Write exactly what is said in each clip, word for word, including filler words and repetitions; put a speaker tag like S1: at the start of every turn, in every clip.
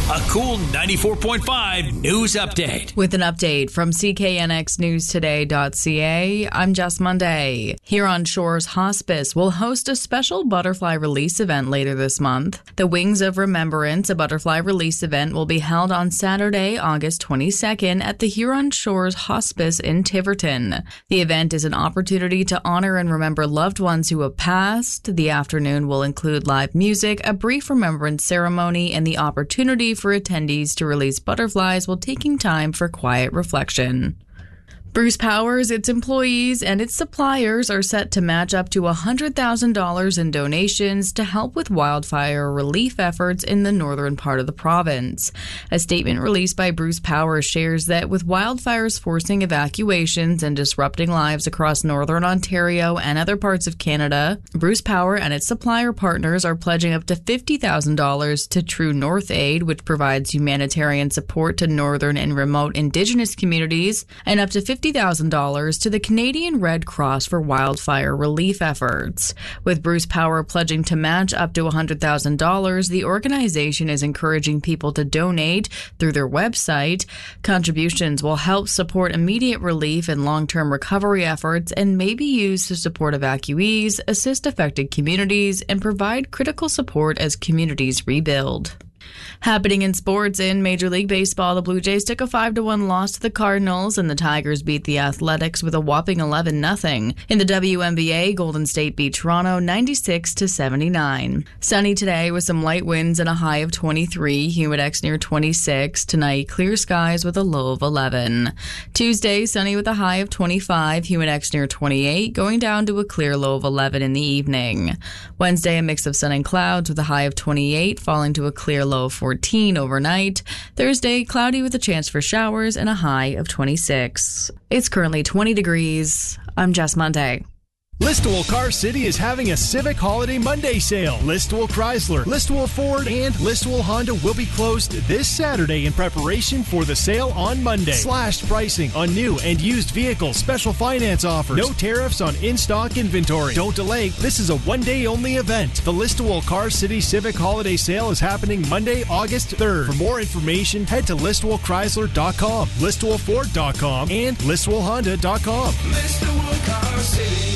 S1: A Cool ninety-four point five news update.
S2: With an update from C K N X News Today dot C A, I'm Jess Monday. Huron Shores Hospice will host a special butterfly release event later this month. The Wings of Remembrance, a butterfly release event, will be held on Saturday, August twenty-second at the Huron Shores Hospice in Tiverton. The event is an opportunity to honor and remember loved ones who have passed. The afternoon will include live music, a brief remembrance ceremony, and the opportunity for attendees to release butterflies while taking time for quiet reflection. Bruce Powers, its employees, and its suppliers are set to match up to one hundred thousand dollars in donations to help with wildfire relief efforts in the northern part of the province. A statement released by Bruce Powers shares that with wildfires forcing evacuations and disrupting lives across northern Ontario and other parts of Canada, Bruce Power and its supplier partners are pledging up to fifty thousand dollars to True North Aid, which provides humanitarian support to northern and remote Indigenous communities, and up to fifty thousand dollars to the Canadian Red Cross for wildfire relief efforts. With Bruce Power pledging to match up to one hundred thousand dollars, the organization is encouraging people to donate through their website. Contributions will help support immediate relief and long-term recovery efforts and may be used to support evacuees, assist affected communities, and provide critical support as communities rebuild. Happening in sports, in Major League Baseball, the Blue Jays took a five to one loss to the Cardinals, and the Tigers beat the Athletics with a whopping eleven nothing. In the W N B A, Golden State beat Toronto ninety-six to seventy-nine. Sunny today with some light winds and a high of twenty-three, humidex near twenty-six. Tonight, clear skies with a low of eleven. Tuesday, sunny with a high of twenty-five, humidex near twenty-eight, going down to a clear low of eleven in the evening. Wednesday, a mix of sun and clouds with a high of twenty-eight, falling to a clear low of fourteen overnight. Thursday, cloudy with a chance for showers and a high of twenty-six. It's currently twenty degrees. I'm Jess Monday.
S3: Listowel Car City is having a Civic Holiday Monday sale. Listowel Chrysler, Listowel Ford, and Listowel Honda will be closed this Saturday in preparation for the sale on Monday. Slashed pricing on new and used vehicles, special finance offers, no tariffs on in-stock inventory. Don't delay, this is a one-day only event. The Listowel Car City Civic Holiday Sale is happening Monday, August third. For more information, head to Listowel Chrysler dot com, Listowel Ford dot com, and Listowel Honda dot com.
S1: Listowel Car City.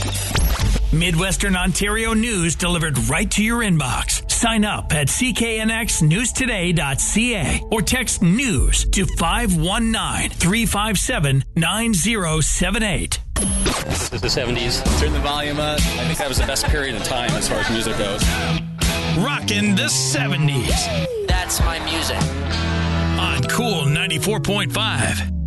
S1: Midwestern Ontario news delivered right to your inbox. Sign up at C K N X News Today dot C A or text NEWS to five one nine, three five seven, nine zero seven eight.
S4: This is the seventies. Turn the volume up. I think that was the best period of time as far as music goes.
S1: Rockin' the seventies.
S5: That's my music.
S1: On Cool ninety-four point five.